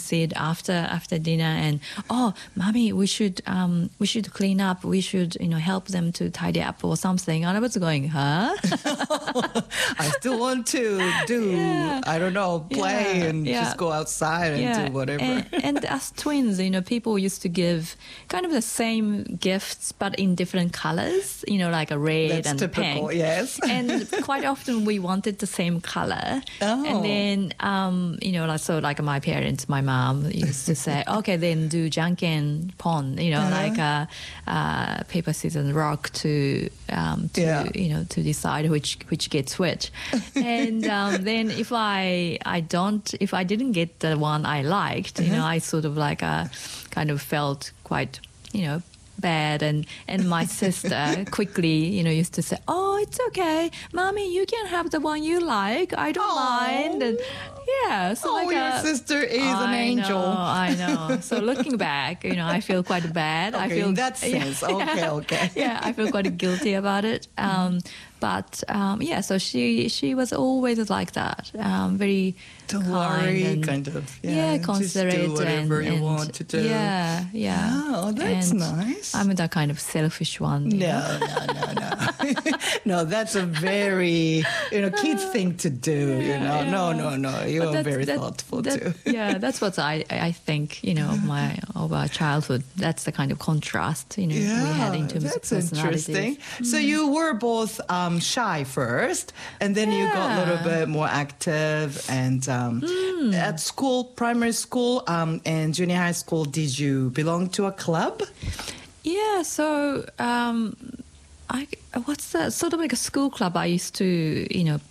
said after dinner, and mommy, we should clean up. We should help them to tidy up or something. And I was going, huh? I still want to do I don't know, play and just go outside and do whatever. And as twins, people used to give kind of the same gifts but in different colors. Like a red That's and typical, pink. yes. And quite often we wanted the same color. And then like my parents, my mom used to say, okay, then do janken pon, like paper, scissors, rock to decide which gets which. And then if I didn't get the one I liked, I sort of like kind of felt quite bad, and my sister quickly used to say, oh, it's okay, mommy, you can have the one you like, I don't mind. And so your sister is an angel. I know. So looking back, I feel quite bad. Okay, I feel in that sense. Okay. Yeah, I feel quite guilty about it. But so she was always like that. Very don't kind worry, and, kind of. considerate. Just do whatever you want to do. Yeah. Oh, that's nice. I'm the kind of selfish one. No. No, that's a very kids thing to do. No. You are very thoughtful too. Yeah, that's what I think. Of our childhood. That's the kind of contrast. We had in terms of personalities. Interesting. So you were both shy first, and then you got a little bit more active. And at school, primary school and junior high school, did you belong to a club? Yeah. So what's that? Sort of like a school club. I used to,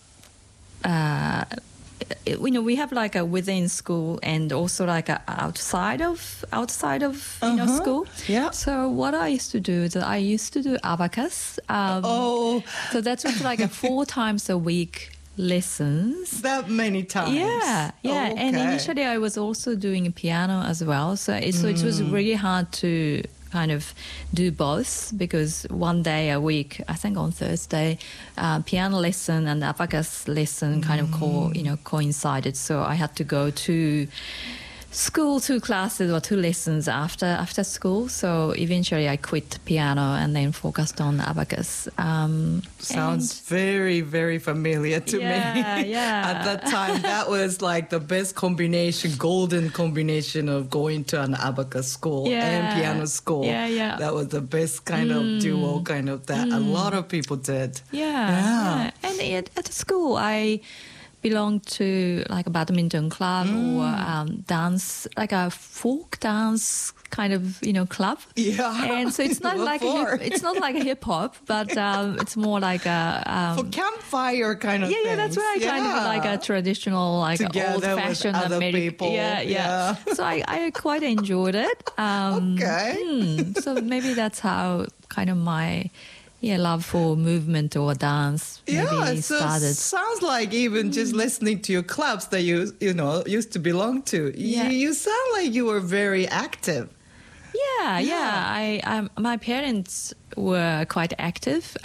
we have like a within school and also like a outside of school. Yeah. So what I used to do is I used to do abacus. So that was like 4 times a week lessons. That many times. Yeah. Okay. And initially I was also doing piano as well. So it was really hard to kind of do both, because one day a week, I think on Thursday, piano lesson and abacus lesson kind of coincided. So I had to go to school, 2 classes or 2 lessons after school. So eventually I quit piano and then focused on abacus. Sounds very, very familiar to me. Yeah. At that time, that was like the best combination, golden combination of going to an abacus school and piano school. Yeah. That was the best kind of duo kind of that a lot of people did. Yeah. And at school, I belonged to like a badminton club or dance, like a folk dance kind of club. Yeah. And so it's not like a hip hop, but it's more like a for campfire kind of. Yeah, that's right. Kind of like a traditional, like old fashioned American. Yeah. So I quite enjoyed it. Okay. So maybe that's how kind of my love for movement or dance maybe started. Sounds like even just listening to your clubs that you used to belong to. You sound like you were very active. Yeah. My parents were quite active.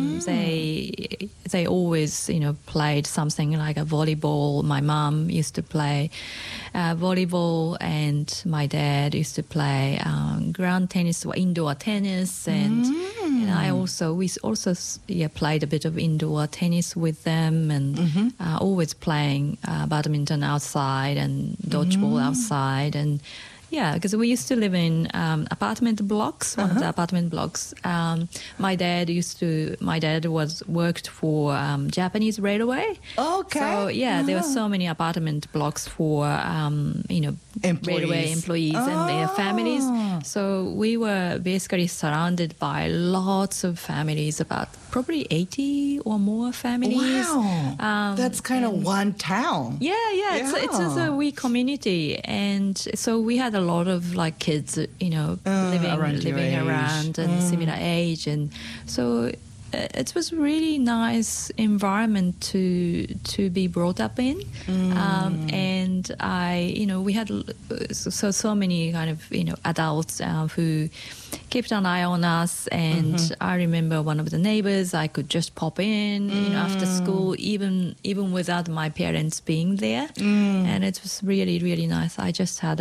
They always played something like a volleyball. My mom used to play volleyball, and my dad used to play ground tennis or indoor tennis, and we also played a bit of indoor tennis with them, and always playing badminton outside and dodgeball outside. And because we used to live in apartment blocks, one of the apartment blocks. My dad worked for Japanese Railway. Okay. So there were so many apartment blocks for railway employees and their families. So we were basically surrounded by lots of families, about probably 80 or more families. Wow. That's kind of one town. Yeah. It's a wee community, and so we had a lot of like kids, living around and similar age, and so it was really nice environment to be brought up in, and we had so many kind of adults who kept an eye on us, and I remember one of the neighbors, I could just pop in after school, even without my parents being there, and it was really, really nice. I just had